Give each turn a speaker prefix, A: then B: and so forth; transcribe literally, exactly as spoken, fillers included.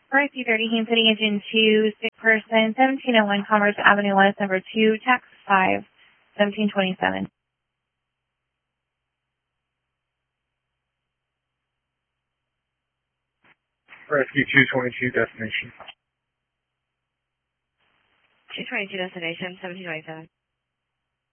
A: Rescue thirty, Haines City Engine two, sick person, seventeen oh one Commerce Avenue West, number two, tax five, seventeen twenty-seven.
B: Rescue two twenty-two, destination.
C: two twenty-two, destination, seventeen twenty-seven.